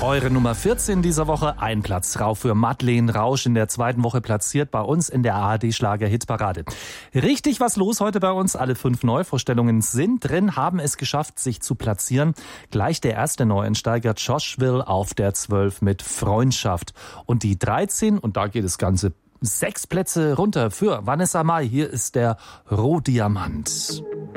Eure Nummer 14 dieser Woche, ein Platz rauf für Madeleine Rausch, in der zweiten Woche platziert bei uns in der ARD-Schlager-Hitparade. Richtig was los heute bei uns. Alle 5 Neuvorstellungen sind drin, haben es geschafft, sich zu platzieren. Gleich der erste Neuensteiger, Joshville, auf der 12 mit Freundschaft. Und die 13, und da geht das Ganze 6 Plätze runter für Vanessa Mai. Hier ist der Rohdiamant.